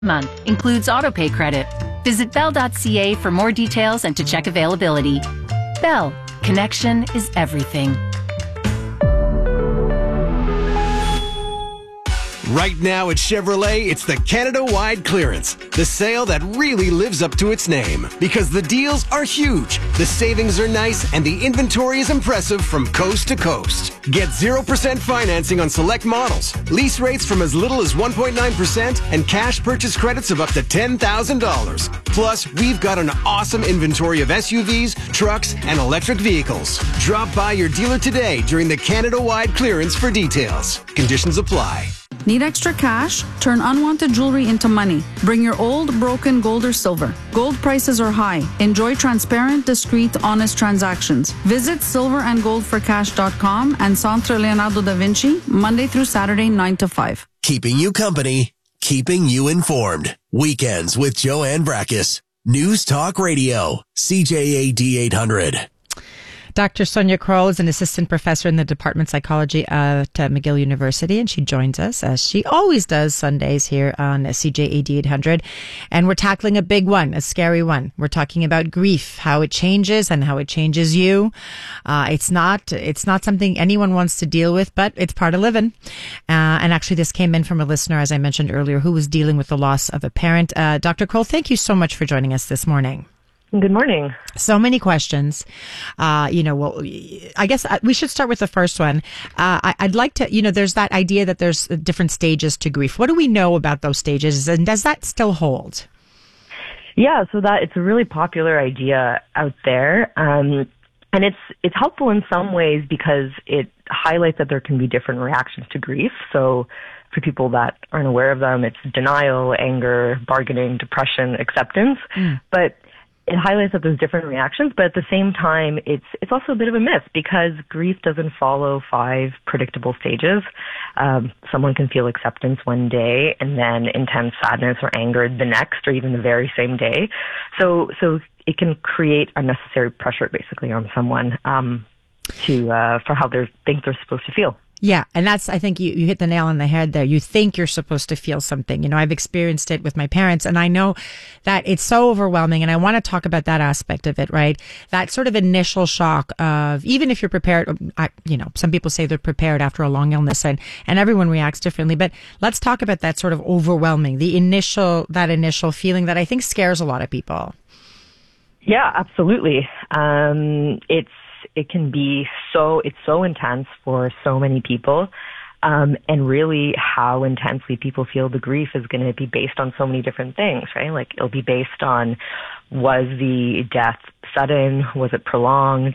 month includes autopay credit. Visit Bell.ca for more details and to check availability. Bell, connection is everything. Right now at Chevrolet, it's the Canada-wide clearance. The sale that really lives up to its name. Because the deals are huge, the savings are nice, and the inventory is impressive from coast to coast. Get 0% financing on select models, lease rates from as little as 1.9%, and cash purchase credits of up to $10,000. Plus, we've got an awesome inventory of SUVs, trucks, and electric vehicles. Drop by your dealer today during the Canada-wide clearance for details. Conditions apply. Need extra cash? Turn unwanted jewelry into money. Bring your old, broken gold or silver. Gold prices are high. Enjoy transparent, discreet, honest transactions. Visit silverandgoldforcash.com and Centre Leonardo da Vinci, Monday through Saturday, 9 to 5. Keeping you company, keeping you informed. Weekends with Joanne Brakis. News Talk Radio, CJAD 800. Dr. Sonia Kroll is an assistant professor in the Department of Psychology at McGill University, and she joins us, as she always does, Sundays here on CJAD 800. And we're tackling a big one, a scary one. We're talking about grief, how it changes and how it changes you. It's not something anyone wants to deal with, but it's part of living. And actually, this came in from a listener, as I mentioned earlier, who was dealing with the loss of a parent. Dr. Kroll, thank you so much for joining us this morning. Good morning. So many questions. I guess we should start with the first one. I'd like to, there's that idea that there's different stages to grief. What do we know about those stages, and does that still hold? Yeah, so that it's a really popular idea out there. And it's helpful in some ways because it highlights that there can be different reactions to grief. So for people that aren't aware of them, it's denial, anger, bargaining, depression, acceptance. But it highlights that there's different reactions, but at the same time, it's also a bit of a myth because grief doesn't follow 5 predictable stages. Someone can feel acceptance one day and then intense sadness or anger the next or even the very same day. So it can create unnecessary pressure basically on someone for how they think they're supposed to feel. Yeah, and that's, I think you hit the nail on the head there. You think you're supposed to feel something. I've experienced it with my parents, and I know that it's so overwhelming, and I want to talk about that aspect of it, right? That sort of initial shock of, even if you're prepared, some people say they're prepared after a long illness, and everyone reacts differently, but let's talk about that sort of overwhelming, that initial feeling that I think scares a lot of people. Yeah, absolutely. It can be it's so intense for so many people. And really how intensely people feel the grief is going to be based on so many different things, right? Like it'll be based on, was the death sudden? Was it prolonged?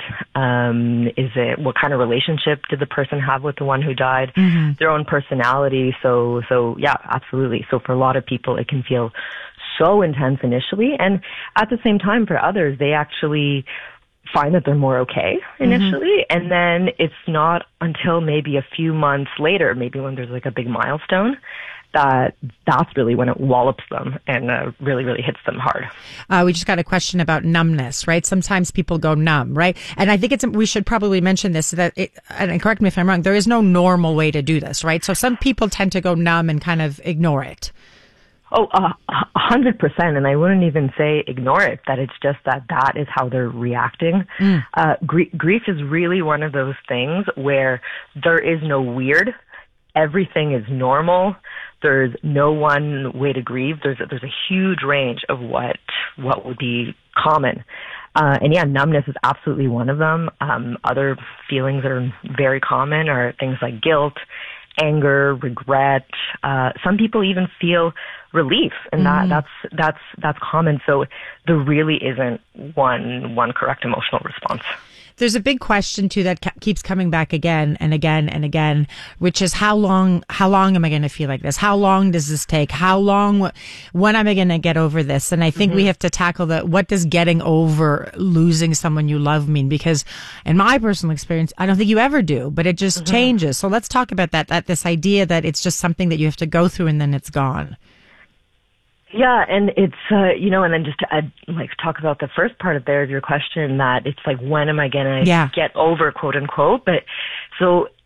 What kind of relationship did the person have with the one who died? Mm-hmm. Their own personality. So yeah, absolutely. So for a lot of people, it can feel so intense initially. And at the same time, for others, they actually find that they're more okay initially. Mm-hmm. And then it's not until maybe a few months later, maybe when there's like a big milestone, that's really when it wallops them and really, really hits them hard. We just got a question about numbness, right? Sometimes people go numb, right? And I think we should probably mention this, and correct me if I'm wrong, there is no normal way to do this, right? So some people tend to go numb and kind of ignore it. Oh, 100%. And I wouldn't even say ignore it, that it's just that is how they're reacting. Grief is really one of those things where there is no weird. Everything is normal. There's no one way to grieve. There's a huge range of what would be common. And yeah, numbness is absolutely one of them. Other feelings that are very common are things like guilt, anger, regret. Some people even feel relief, and that's common. So there really isn't one correct emotional response. There's a big question too that keeps coming back again and again and again, which is how long am I going to feel like this? How long does this take? When am I going to get over this? And I think we have to tackle what does getting over losing someone you love mean? Because in my personal experience, I don't think you ever do, but it just changes. So let's talk about that this idea that it's just something that you have to go through and then it's gone. Yeah, and it's, and then just to add, talk about the first part of your question, that it's like, when am I going to get over, quote unquote? But so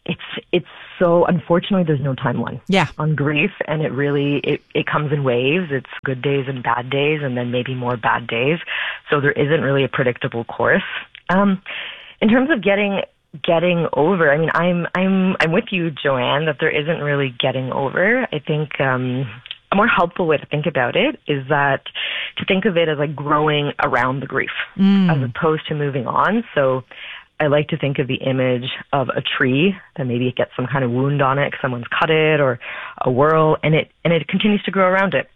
it's so, unfortunately, there's no timeline on grief, and it comes in waves. It's good days and bad days, and then maybe more bad days. So there isn't really a predictable course. In terms of getting over, I mean, I'm with you, Joanne, that there isn't really getting over. I think a more helpful way to think about it is that to think of it as like growing around the grief as opposed to moving on. So I like to think of the image of a tree that maybe it gets some kind of wound on it, someone's cut it, or a whirl, and it continues to grow around it.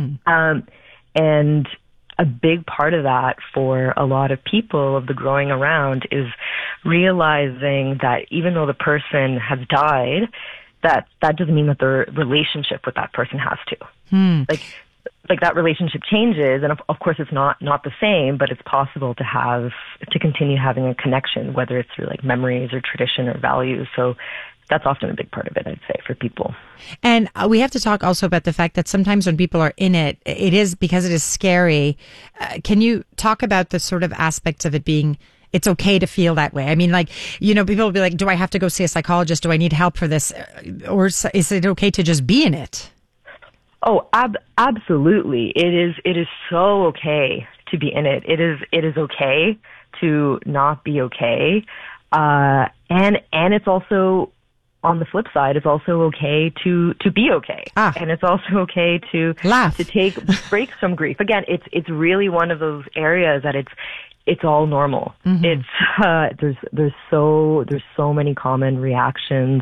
And a big part of that for a lot of people, of the growing around, is realizing that even though the person has died, that doesn't mean that their relationship with that person has to. Like that relationship changes, and of course it's not the same, but it's possible to continue having a connection, whether it's through like memories or tradition or values. So that's often a big part of it, I'd say, for people. And we have to talk also about the fact that sometimes when people are in it, it is because it is scary. Can you talk about the sort of aspects of it being, it's okay to feel that way? I mean, like, you know, people will be like, do I have to go see a psychologist? Do I need help for this? Or is it okay to just be in it? Oh, absolutely. It is so okay to be in it. It is okay to not be okay. And it's also, on the flip side, it's also okay to be okay. And it's also okay to laugh, to take breaks from grief. Again, it's really one of those areas that it's all normal. It's there's so many common reactions.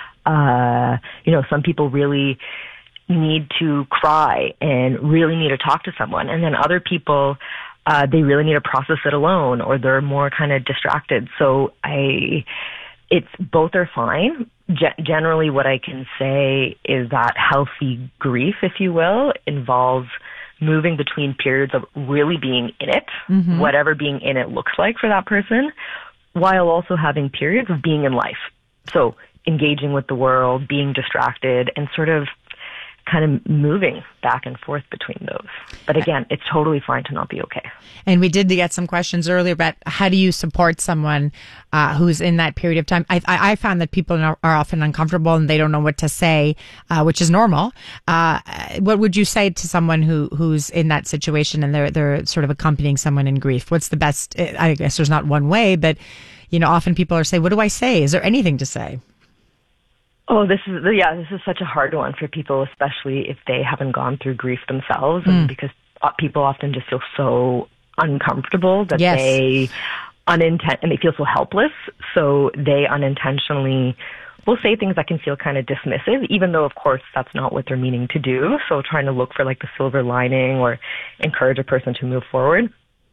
You know, some people really need to cry and really need to talk to someone, and then other people they really need to process it alone, or they're more kind of distracted. So it's both are fine. Generally, what I can say is that healthy grief, if you will, involves moving between periods of really being in it, whatever being in it looks like for that person, while also having periods of being in life. So engaging with the world, being distracted, and sort of kind of moving back and forth between those. But again, it's totally fine to not be okay. And we did get some questions earlier about how do you support someone who's in that period of time. I found that people are often uncomfortable and they don't know what to say, which is normal. What would you say to someone who's in that situation and they're sort of accompanying someone in grief? What's the best? I guess there's not one way, but you know, often people are saying, what do I say? Is there anything to say? Oh, this is such a hard one for people, especially if they haven't gone through grief themselves, and because people often just feel so uncomfortable that they and they feel so helpless, so they unintentionally will say things that can feel kind of dismissive, even though, of course, that's not what they're meaning to do. So trying to look for like the silver lining or encourage a person to move forward.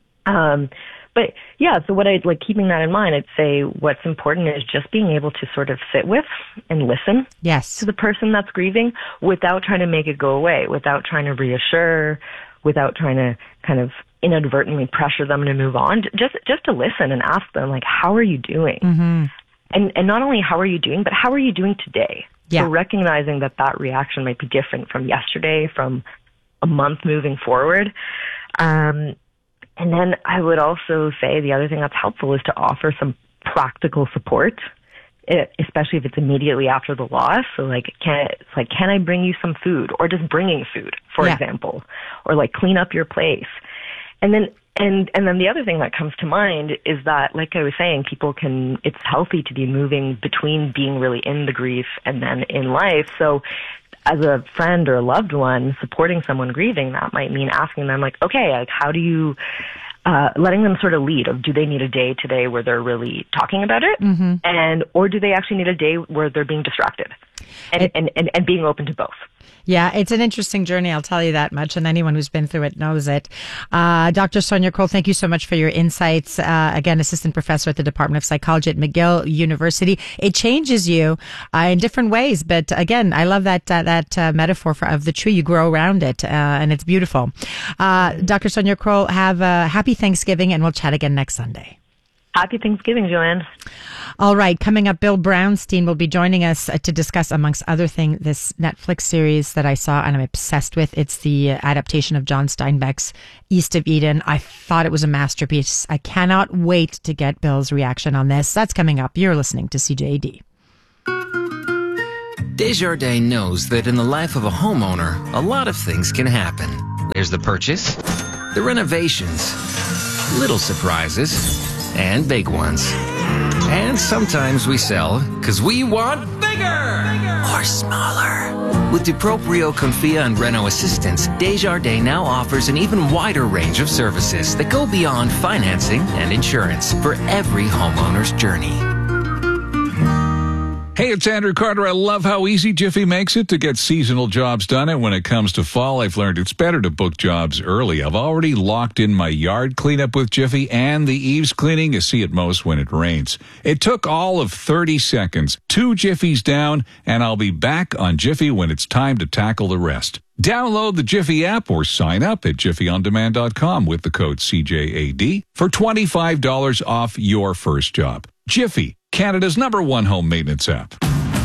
But yeah, so what I'd like, keeping that in mind, I'd say what's important is just being able to sort of sit with and listen to the person that's grieving without trying to make it go away, without trying to reassure, without trying to kind of inadvertently pressure them to move on. Just to listen and ask them, like, how are you doing? And not only how are you doing, but how are you doing today? So recognizing that reaction might be different from yesterday, from a month moving forward. And then I would also say the other thing that's helpful is to offer some practical support, especially if it's immediately after the loss. So can I bring you some food, or just bringing food, for example, or like clean up your place. And then the other thing that comes to mind is that, like I was saying, it's healthy to be moving between being really in the grief and then in life. So as a friend or a loved one supporting someone grieving, that might mean asking them, like, okay, like, how do you, letting them sort of lead of, do they need a day today where they're really talking about it? Or do they actually need a day where they're being distracted? And being open to both. Yeah, it's an interesting journey, I'll tell you that much, and anyone who's been through it knows it. Dr. Sonia Kroll, thank you so much for your insights. Again, assistant professor at the Department of Psychology at McGill University. It changes you in different ways, but again, I love that metaphor of the tree. You grow around it, and it's beautiful. Dr. Sonia Kroll, have a happy Thanksgiving, and we'll chat again next Sunday. Happy Thanksgiving, Joanne. All right. Coming up, Bill Brownstein will be joining us to discuss, amongst other things, this Netflix series that I saw and I'm obsessed with. It's the adaptation of John Steinbeck's East of Eden. I thought it was a masterpiece. I cannot wait to get Bill's reaction on this. That's coming up. You're listening to CJAD. Desjardins knows that in the life of a homeowner, a lot of things can happen. There's the purchase, the renovations, little surprises, and big ones. And sometimes we sell because we want bigger or smaller. With DuProprio, Confia, and Reno Assistance, Desjardins now offers an even wider range of services that go beyond financing and insurance for every homeowner's journey. Hey, it's Andrew Carter. I love how easy Jiffy makes it to get seasonal jobs done. And when it comes to fall, I've learned it's better to book jobs early. I've already locked in my yard cleanup with Jiffy and the eaves cleaning you see at most when it rains. It took all of 30 seconds, 2 Jiffies down, and I'll be back on Jiffy when it's time to tackle the rest. Download the Jiffy app or sign up at jiffyondemand.com with the code CJAD for $25 off your first job. Jiffy, Canada's #1 home maintenance app.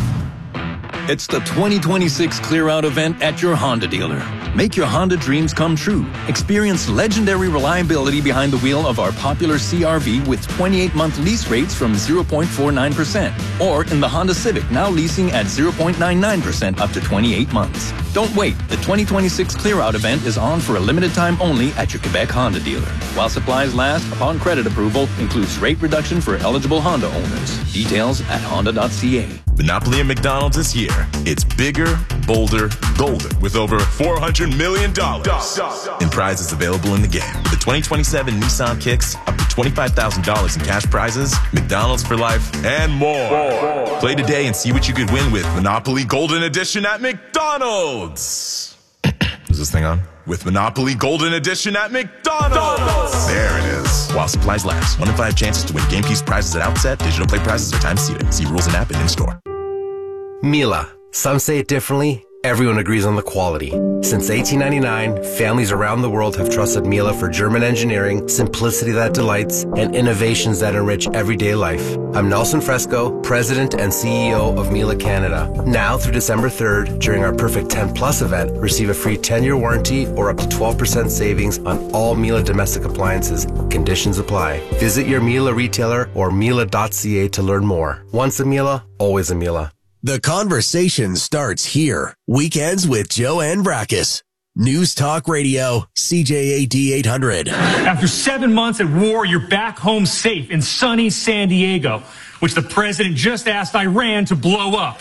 It's the 2026 Clear Out event at your Honda dealer. Make your Honda dreams come true. Experience legendary reliability behind the wheel of our popular CR-V with 28-month lease rates from 0.49%. Or in the Honda Civic, now leasing at 0.99% up to 28 months. Don't wait. The 2026 Clear Out event is on for a limited time only at your Quebec Honda dealer. While supplies last, upon credit approval, includes rate reduction for eligible Honda owners. Details at honda.ca. Monopoly at McDonald's is here. It's bigger, bolder, golden with over $400 million in prizes available in the game. With the 2027 Nissan Kicks, up to $25,000 in cash prizes, McDonald's for life, and more. Play today and see what you could win with Monopoly Golden Edition at McDonald's. Is this thing on? With Monopoly Golden Edition at McDonald's. There it is. While supplies last. 1 in 5 chances to win game piece prizes at outset. Digital play prizes are time seated. See rules and app and in-store. Miele. Some say it differently. Everyone agrees on the quality. Since 1899, families around the world have trusted Miele for German engineering, simplicity that delights, and innovations that enrich everyday life. I'm Nelson Fresco, President and CEO of Miele Canada. Now through December 3rd, during our Perfect 10 Plus event, receive a free 10-year warranty or up to 12% savings on all Miele domestic appliances. Conditions apply. Visit your Miele retailer or Miele.ca to learn more. Once a Miele, always a Miele. The conversation starts here. Weekends with Joanne Brackus. News Talk Radio, CJAD 800. After 7 months at war, you're back home safe in sunny San Diego, which the president just asked Iran to blow up.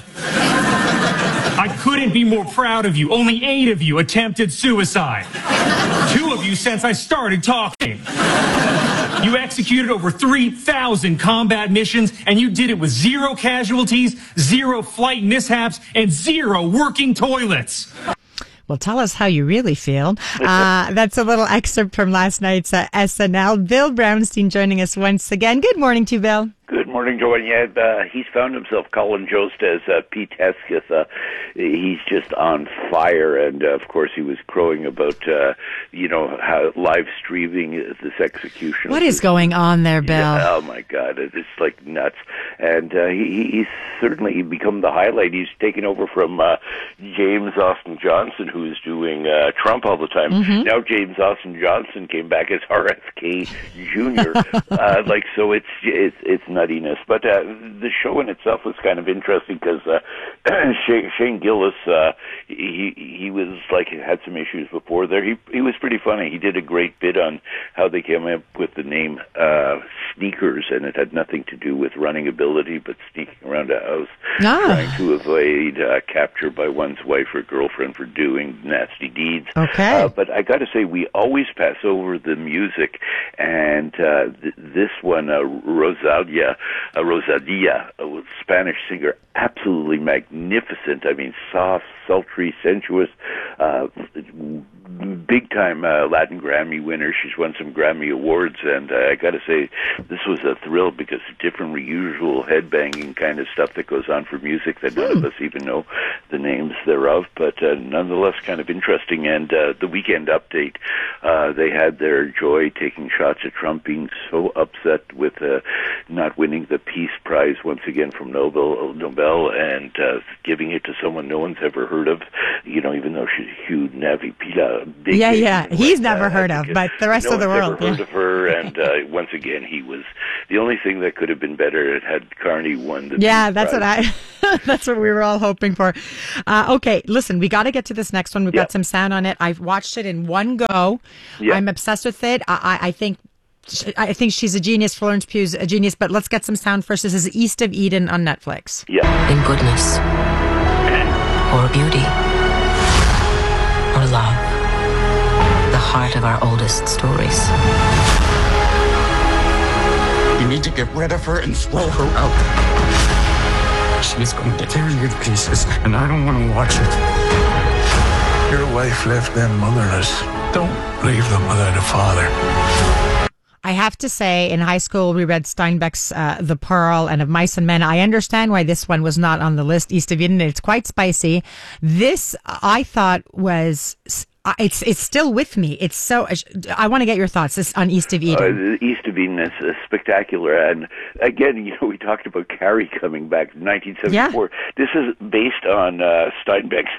I couldn't be more proud of you. Only 8 of you attempted suicide. 2 of you since I started talking. You executed over 3,000 combat missions, and you did it with 0 casualties, 0 flight mishaps, and 0 working toilets. Well, tell us how you really feel. That's a little excerpt from last night's SNL. Bill Brownstein joining us once again. Good morning to you, Bill. Good morning, Joanne. Yeah, he's found himself calling Jost as Pete Hesketh. He's just on fire, and of course he was crowing about, how live streaming this execution. What is going on there, Bill? Yeah, oh my God, it's like nuts. And he's certainly become the highlight. He's taken over from James Austin Johnson, who is doing Trump all the time. Mm-hmm. Now James Austin Johnson came back as RFK Jr. So it's nuttiness. But the show in itself was kind of interesting because Shane Gillis, he was had some issues before there. He was pretty funny. He did a great bit on how they came up with the name Sneakers, and it had nothing to do with running ability, but sneaking around a house, trying to avoid capture by one's wife or girlfriend for doing nasty deeds. Okay. But I got to say, we always pass over the music, and this one, Rosalia, a Spanish singer, absolutely magnificent. I mean, soft, sultry, sensuous, big-time Latin Grammy winner. She's won some Grammy Awards, and I got to say, this was a thrill because different from usual headbanging kind of stuff that goes on for music that none of us even know the names thereof, but nonetheless kind of interesting. And the Weekend Update, they had their joy taking shots at Trump being so upset with not winning the Peace Prize once again from Nobel, and giving it to someone no one's ever heard of, even though she's Hugh Navi Pila. He's never heard of, but the rest of the world. Never heard of her, and once again, he was the only thing that could have been better had Carney won. That's what we were all hoping for. Okay, listen, we got to get to this next one. We've got some sound on it. I've watched it in one go. I'm obsessed with it. I think she's a genius. Florence Pugh's a genius. But let's get some sound first. This is East of Eden on Netflix. In goodness, or beauty, or love, the heart of our oldest stories. You need to get rid of her and throw her out. She's going to tear you to pieces, and I don't want to watch it. Your wife left them motherless. Don't leave them without a father. I have to say, in high school, we read Steinbeck's The Pearl and Of Mice and Men. I understand why this one was not on the list, East of Eden. It's quite spicy. This, I thought, was... It's still with me. It's so. I want to get your thoughts on East of Eden. East of Eden is spectacular, and again, we talked about Carrie coming back in 1974. Yeah. This is based on Steinbeck's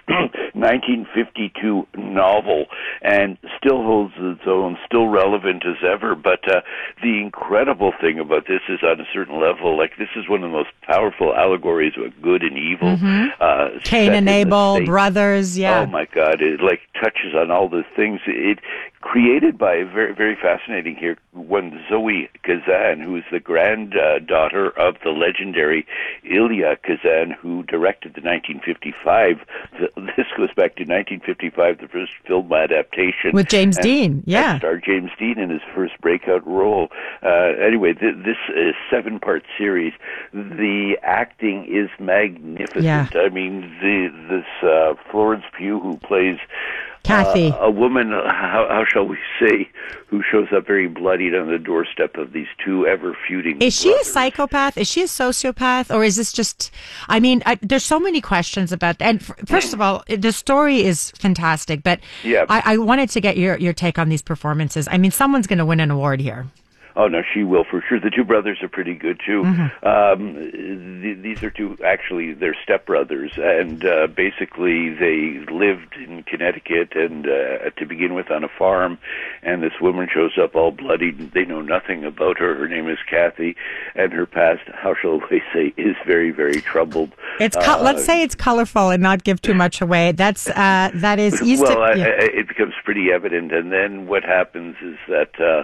1952 novel, and still holds its own, still relevant as ever. But the incredible thing about this is, on a certain level, like this is one of the most powerful allegories of good and evil. Mm-hmm. Cain and Abel, brothers. Yeah. Oh my God! It like touches on all the things. It created by a very, very fascinating here one Zoe Kazan, who is the granddaughter of the legendary Elia Kazan, who directed the 1955. This goes back to 1955, the first film adaptation with James Dean. Yeah, and starred James Dean in his first breakout role. Anyway, this is a 7-part series. The acting is magnificent. Yeah. I mean, this Florence Pugh, who plays Kathy, a woman, how shall we say, who shows up very bloodied on the doorstep of these two ever-feuding Is she brothers. a psychopath? Is she a sociopath? Or is this just... I mean, there's so many questions about... And first of all, the story is fantastic, but I wanted to get your take on these performances. I mean, someone's going to win an award here. Oh, no, she will for sure. The two brothers are pretty good, too. Mm-hmm. These are two, actually, they're stepbrothers, and basically they lived in Connecticut and to begin with on a farm, and this woman shows up all bloodied. They know nothing about her. Her name is Kathy, and her past, how shall we say, is very, very troubled. It's let's say it's colorful and not give too much away. That is easy. Well, it becomes pretty evident, and then what happens is that...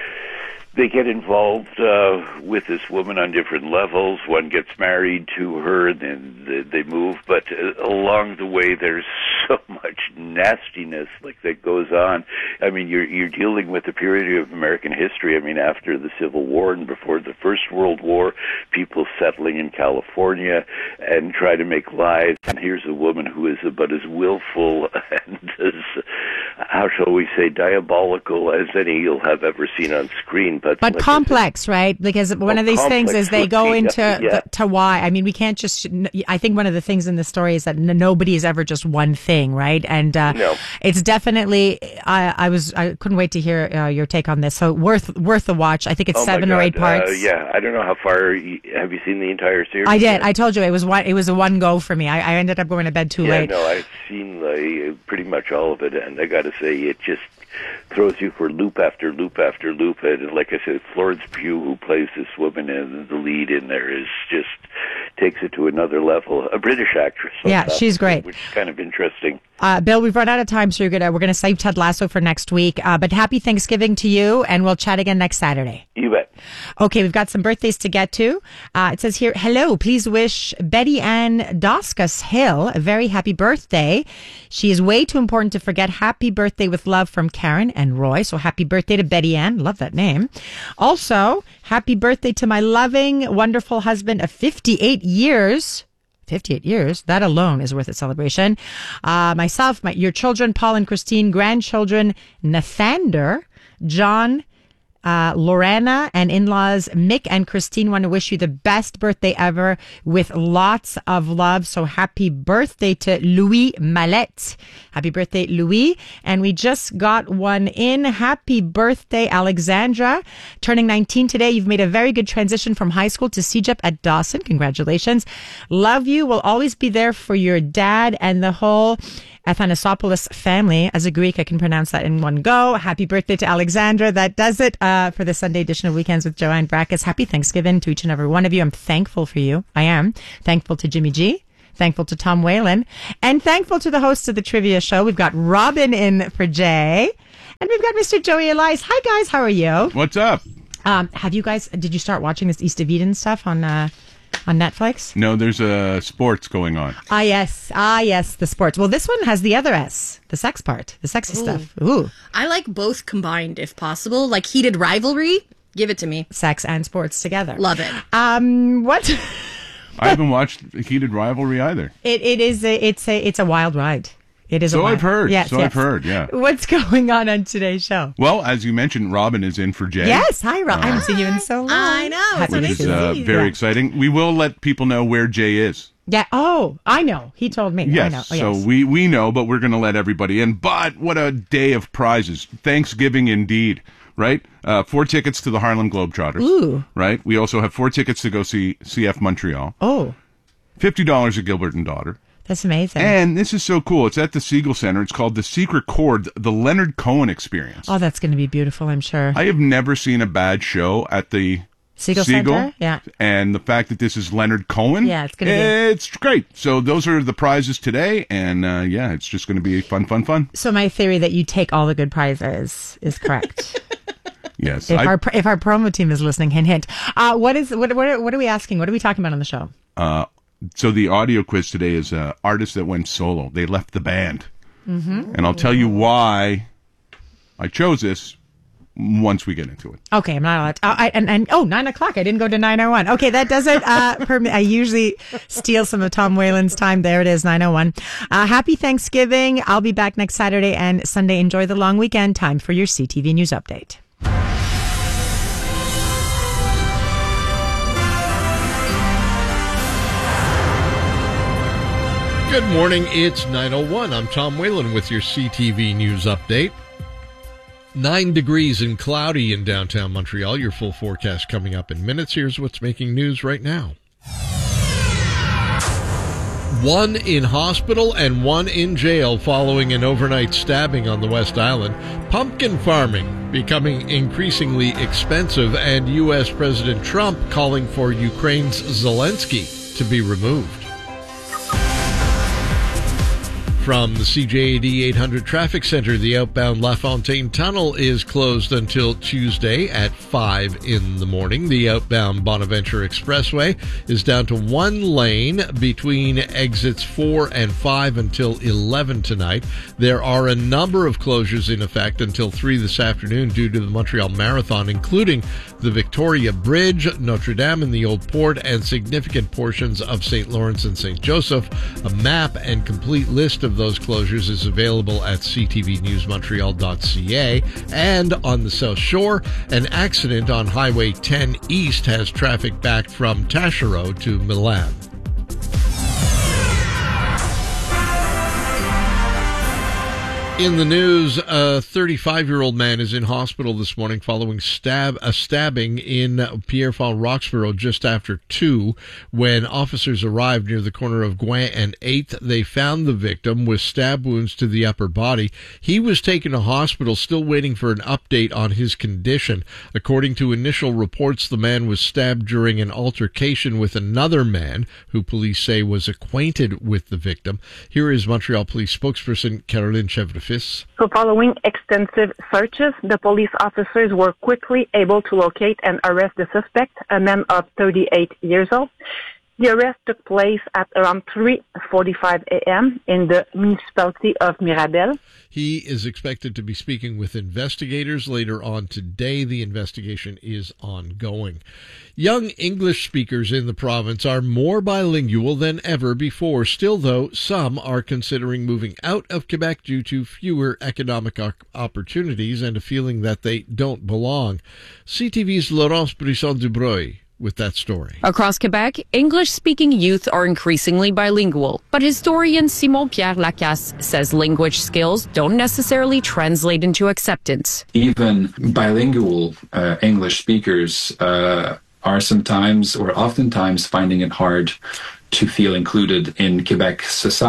they get involved with this woman on different levels. One gets married to her, and then they move. But along the way, there's so much nastiness that goes on. I mean, you're dealing with a period of American history. I mean, after the Civil War and before the First World War, people settling in California and try to make lives. And here's a woman who is about as willful and as, how shall we say, diabolical as any you'll have ever seen on screen. But complex, right? Because one of these things is they go into to why. I mean, we can't just. I think one of the things in the story is that nobody is ever just one thing, right? And it's definitely. I couldn't wait to hear your take on this. So worth a watch. I think it's 7 or 8 parts. I don't know how far. Have you seen the entire series? I did. I told you it was a one go for me. I ended up going to bed too late. No, I've seen pretty much all of it, and I got to say, it just throws you for loop after loop after loop. And like I said, Florence Pugh, who plays this woman and the lead in there, is just takes it to another level. A British actress. Yeah, she's great. Which is kind of interesting. Bill, we've run out of time, so we're gonna save Ted Lasso for next week. But happy Thanksgiving to you, and we'll chat again next Saturday. You bet. Okay, we've got some birthdays to get to. It says here, hello, please wish Betty Ann Doscus Hill a very happy birthday. She is way too important to forget. Happy birthday with love from Karen and Roy. So happy birthday to Betty Ann. Love that name. Also, happy birthday to my loving, wonderful husband of 58 years. 58 years. That alone is worth a celebration. Myself, your children, Paul and Christine, grandchildren, Nathander, John, Lorena, and in-laws Mick and Christine want to wish you the best birthday ever with lots of love. So happy birthday to Louis Mallette. Happy birthday, Louis. And we just got one in. Happy birthday, Alexandra. Turning 19 today. You've made a very good transition from high school to CEGEP at Dawson. Congratulations. Love you. Will always be there for your dad and the whole Athanasopoulos family. As a Greek, I can pronounce that in one go. Happy birthday to Alexandra. That does it for the Sunday edition of Weekends with Joanne Brackus. Happy Thanksgiving to each and every one of you. I'm thankful for you. I am thankful to Jimmy G. Thankful to Tom Whalen. And thankful to the hosts of the trivia show. We've got Robin in for Jay. And we've got Mr. Joey Elias. Hi, guys. How are you? What's up? Did you start watching this East of Eden stuff on Netflix? No, there's sports going on. Yes, the sports. Well, this one has the other S, the sex part, the sexy stuff. Ooh. I like both combined if possible, like heated rivalry. Give it to me. Sex and sports together. Love it. What? I haven't watched Heated Rivalry either. It's a wild ride. It is. I've heard. Yes, I've heard. Yeah. What's going on today's show? Well, as you mentioned, Robin is in for Jay. Yes. Hi, Robin. I haven't seen you in so long. I know. Which is very exciting. We will let people know where Jay is. Yeah. Oh, I know. He told me. Yes. I know. So we know, but we're going to let everybody in. But what a day of prizes. Thanksgiving indeed. Right? 4 tickets to the Harlem Globetrotters. Ooh. Right? We also have 4 tickets to go see CF Montreal. Oh. $50 at Gilbert and Daughter. That's amazing. And this is so cool. It's at the Siegel Center. It's called The Secret Chord, the Leonard Cohen Experience. Oh, that's going to be beautiful, I'm sure. I have never seen a bad show at the Siegel Center? Yeah. And the fact that this is Leonard Cohen, it's going to be. It's great. So those are the prizes today. And it's just going to be fun. So my theory that you take all the good prizes is correct. Yes. If our promo team is listening, hint. What are we asking? What are we talking about on the show? So the audio quiz today is artists that went solo. They left the band. Mm-hmm. And I'll tell you why I chose this once we get into it. Okay, I'm not allowed. 9 o'clock. I didn't go to 9:01. Okay, that doesn't permit. I usually steal some of Tom Whalen's time. There it is, 9:01. Happy Thanksgiving. I'll be back next Saturday and Sunday. Enjoy the long weekend. Time for your CTV News Update. Good morning, it's 9:01. I'm Tom Whalen with your CTV News Update. 9 degrees and cloudy in downtown Montreal. Your full forecast coming up in minutes. Here's what's making news right now. 1 in hospital and 1 in jail following an overnight stabbing on the West Island. Pumpkin farming becoming increasingly expensive, and U.S. President Trump calling for Ukraine's Zelensky to be removed. From the CJAD 800 Traffic Center, the outbound LaFontaine Tunnel is closed until Tuesday at 5 in the morning. The outbound Bonaventure Expressway is down to 1 lane between exits 4 and 5 until 11 tonight. There are a number of closures in effect until 3 this afternoon due to the Montreal Marathon, including the Victoria Bridge, Notre Dame and the Old Port, and significant portions of St. Lawrence and St. Joseph. A map and complete list of those closures is available at ctvnewsmontreal.ca. And on the South Shore, an accident on Highway 10 East has traffic back from Taschereau to Milan. In the news, a 35-year-old man is in hospital this morning following a stabbing in Pierrefonds, Roxborough just after 2. When officers arrived near the corner of Gouin and 8th, they found the victim with stab wounds to the upper body. He was taken to hospital, still waiting for an update on his condition. According to initial reports, the man was stabbed during an altercation with another man who police say was acquainted with the victim. Here is Montreal Police spokesperson Caroline Chevrefice. So following extensive searches, the police officers were quickly able to locate and arrest the suspect, a man of 38 years old. The arrest took place at around 3:45 a.m. in the municipality of Mirabel. He is expected to be speaking with investigators later on today. The investigation is ongoing. Young English speakers in the province are more bilingual than ever before. Still, though, some are considering moving out of Quebec due to fewer economic opportunities and a feeling that they don't belong. CTV's Laurence Brisson-Dubreuil with that story. Across Quebec, English-speaking youth are increasingly bilingual, but historian Simon-Pierre Lacasse says language skills don't necessarily translate into acceptance. Even bilingual English speakers are sometimes or oftentimes finding it hard to feel included in Quebec society.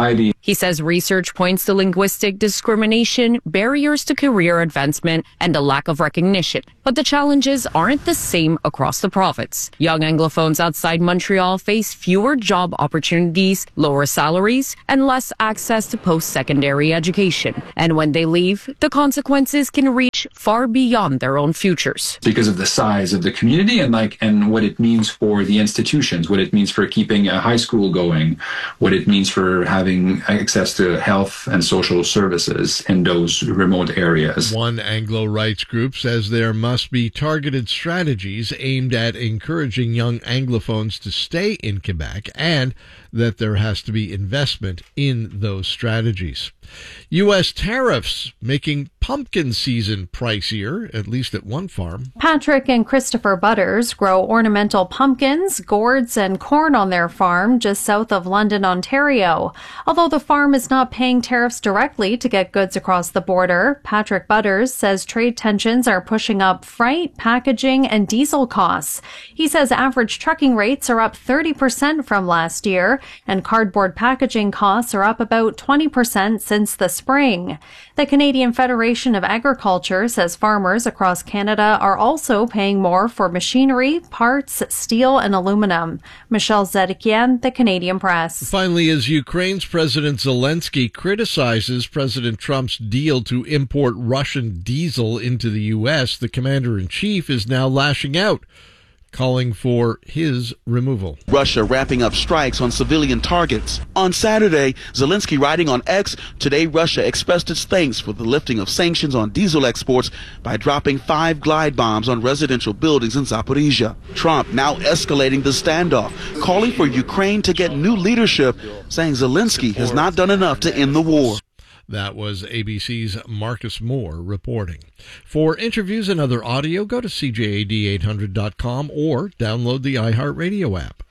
He says research points to linguistic discrimination, barriers to career advancement, and a lack of recognition. But the challenges aren't the same across the province. Young Anglophones outside Montreal face fewer job opportunities, lower salaries, and less access to post-secondary education. And when they leave, the consequences can reach far beyond their own futures. Because of the size of the community and what it means for the institutions, what it means for keeping a high school going, what it means for having access to health and social services in those remote areas. One Anglo rights group says there must be targeted strategies aimed at encouraging young Anglophones to stay in Quebec, and that there has to be investment in those strategies. U.S. tariffs making pumpkin season pricier, at least at one farm. Patrick and Christopher Butters grow ornamental pumpkins, gourds, and corn on their farm just south of London, Ontario. Although the farm is not paying tariffs directly to get goods across the border, Patrick Butters says trade tensions are pushing up freight, packaging, and diesel costs. He says average trucking rates are up 30% from last year, and cardboard packaging costs are up about 20% since the spring. The Canadian Federation of Agriculture says farmers across Canada are also paying more for machinery, parts, steel, and aluminum. Michelle Zedekian, The Canadian Press. Finally, as Ukraine's President Zelensky criticizes President Trump's deal to import Russian diesel into the U.S., the commander-in-chief is now lashing out, calling for his removal. Russia wrapping up strikes on civilian targets. On Saturday, Zelensky writing on X, today Russia expressed its thanks for the lifting of sanctions on diesel exports by dropping 5 glide bombs on residential buildings in Zaporizhia. Trump now escalating the standoff, calling for Ukraine to get new leadership, saying Zelensky has not done enough to end the war. That was ABC's Marcus Moore reporting. For interviews and other audio, go to CJAD800.com or download the iHeartRadio app.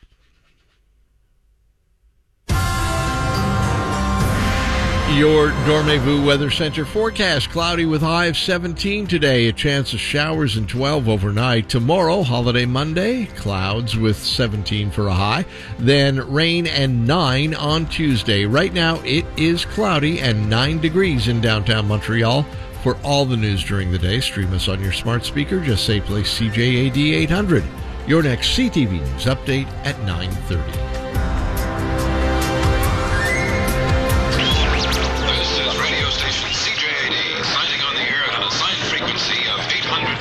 Your Dormez-vous Weather Center forecast: cloudy with high of 17 today, a chance of showers and 12 overnight. Tomorrow, holiday Monday, clouds with 17 for a high, then rain and 9 on Tuesday. Right now, it is cloudy and 9 degrees in downtown Montreal. For all the news during the day, stream us on your smart speaker. Just say play CJAD 800. Your next CTV News update at 9:30.